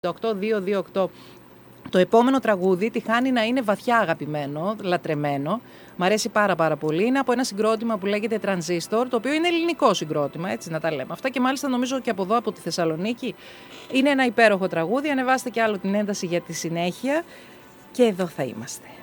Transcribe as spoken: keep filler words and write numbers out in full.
οκτώ δύο δύο οκτώ. Το επόμενο τραγούδι τυχάνει να είναι βαθιά αγαπημένο, λατρεμένο. Μ' αρέσει πάρα πάρα πολύ. Είναι από ένα συγκρότημα που λέγεται Transistor, το οποίο είναι ελληνικό συγκρότημα, έτσι να τα λέμε αυτά. Και μάλιστα νομίζω και από εδώ, από τη Θεσσαλονίκη. Είναι ένα υπέροχο τραγούδι. Ανεβάστε και άλλο την ένταση για τη συνέχεια. Και εδώ θα είμαστε.